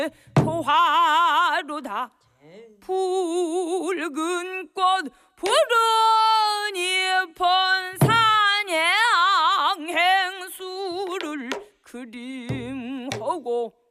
포화로다 붉은 꽃 푸른 잎은 산양 행수를 그림하고